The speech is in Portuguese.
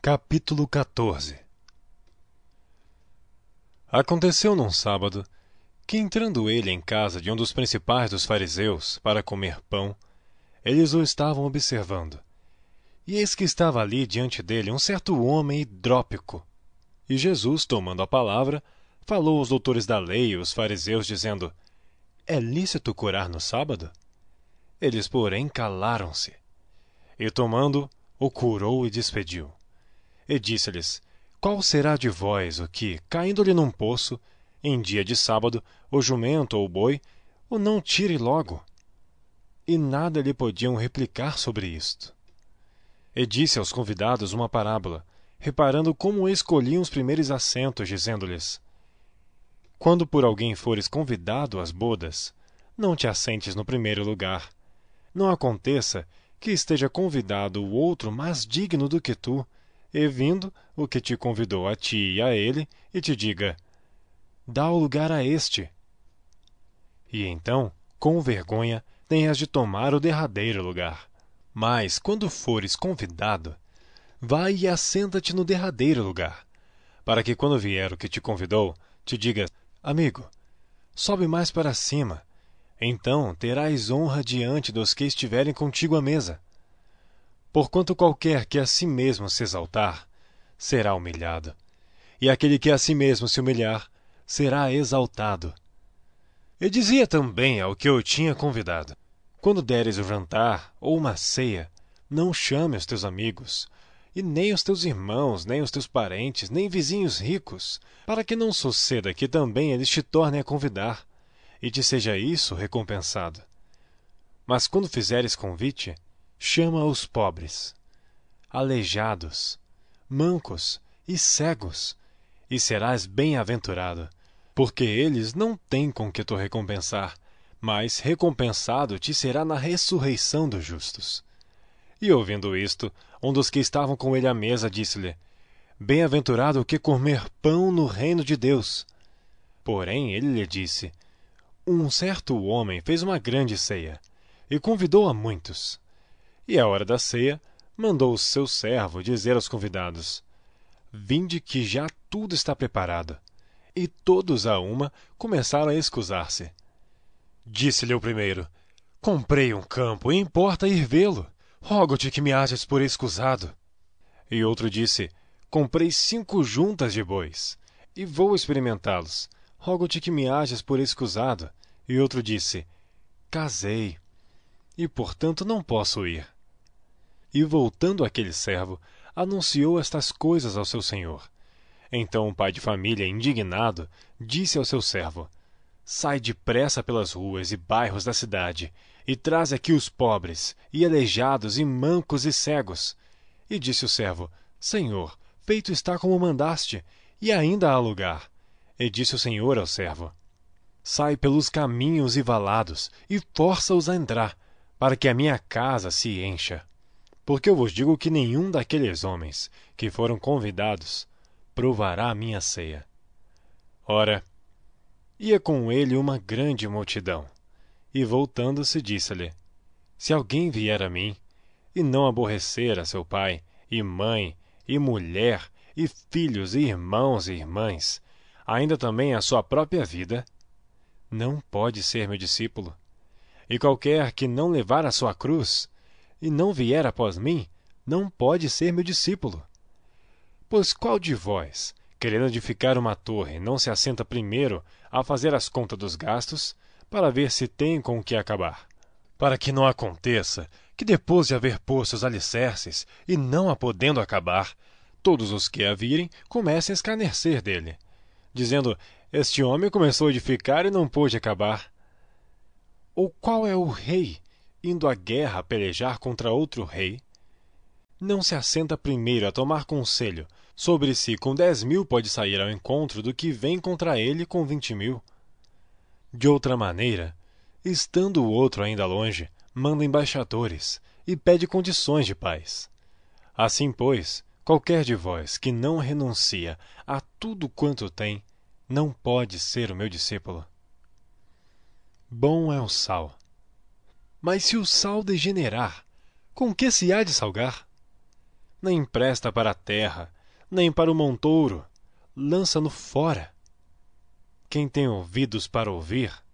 Capítulo 14. Aconteceu num sábado que, entrando ele em casa de um dos principais dos fariseus para comer pão, eles o estavam observando. E eis que estava ali diante dele um certo homem hidrópico. E Jesus, tomando a palavra, falou aos doutores da lei e os fariseus, dizendo: É lícito curar no sábado? Eles, porém, calaram-se. E tomando, o curou e despediu. E disse-lhes: Qual será de vós o que, caindo-lhe num poço, em dia de sábado, o jumento ou o boi, o não tire logo? E nada lhe podiam replicar sobre isto. E disse aos convidados uma parábola, reparando como escolhiam os primeiros assentos, dizendo-lhes: Quando por alguém fores convidado às bodas, não te assentes no primeiro lugar. Não aconteça que esteja convidado o outro mais digno do que tu, e vindo o que te convidou a ti e a ele, e te diga: Dá o lugar a este. E então, com vergonha, tenhas de tomar o derradeiro lugar. Mas, quando fores convidado, vai e assenta-te no derradeiro lugar, para que quando vier o que te convidou, te diga: Amigo, sobe mais para cima. Então terás honra diante dos que estiverem contigo à mesa. Porquanto qualquer que a si mesmo se exaltar, será humilhado, e aquele que a si mesmo se humilhar, será exaltado. E dizia também ao que o tinha convidado: Quando deres o jantar ou uma ceia, não chame os teus amigos, e nem os teus irmãos, nem os teus parentes, nem vizinhos ricos, para que não suceda que também eles te tornem a convidar, e te seja isso recompensado. Mas quando fizeres convite, chama os pobres, aleijados, mancos e cegos, e serás bem-aventurado, porque eles não têm com que te recompensar, mas recompensado te será na ressurreição dos justos. E ouvindo isto, um dos que estavam com ele à mesa disse-lhe: Bem-aventurado o que comer pão no reino de Deus. Porém ele lhe disse: Um certo homem fez uma grande ceia, e convidou a muitos. E à hora da ceia, mandou o seu servo dizer aos convidados: Vinde que já tudo está preparado. E todos a uma começaram a escusar-se. Disse-lhe o primeiro: Comprei um campo e importa ir vê-lo. Rogo-te que me hajas por escusado. E outro disse: Comprei 5 juntas de bois, e vou experimentá-los. Rogo-te que me hajas por escusado. E outro disse: Casei, e portanto não posso ir. E voltando aquele servo, anunciou estas coisas ao seu senhor. Então o pai de família, indignado, disse ao seu servo: Sai depressa pelas ruas e bairros da cidade, e traz aqui os pobres, e aleijados, e mancos e cegos. E disse o servo: Senhor, feito está como mandaste, e ainda há lugar. E disse o senhor ao servo: Sai pelos caminhos e valados, e força-os a entrar, para que a minha casa se encha. Porque eu vos digo que nenhum daqueles homens que foram convidados provará a minha ceia. Ora, ia com ele uma grande multidão, e voltando-se disse-lhe: Se alguém vier a mim, e não aborrecer a seu pai, e mãe, e mulher, e filhos, e irmãos e irmãs, ainda também a sua própria vida, não pode ser meu discípulo. E qualquer que não levar a sua cruz, e não vier após mim, não pode ser meu discípulo. Pois qual de vós, querendo edificar uma torre, não se assenta primeiro a fazer as contas dos gastos, para ver se tem com o que acabar? Para que não aconteça que, depois de haver posto os alicerces, e não a podendo acabar, todos os que a virem comecem a escarnecer dele, dizendo: Este homem começou a edificar e não pôde acabar. Ou qual é o rei, indo à guerra a pelejar contra outro rei? Não se assenta primeiro a tomar conselho sobre si com 10.000 pode sair ao encontro do que vem contra ele com 20.000. De outra maneira, estando o outro ainda longe, manda embaixadores e pede condições de paz. Assim, pois, qualquer de vós que não renuncia a tudo quanto tem, não pode ser o meu discípulo. Bom é o sal. Mas se o sal degenerar, com que se há de salgar? nem presta para a terra, nem para o montouro, lança-no fora. Quem tem ouvidos para ouvir,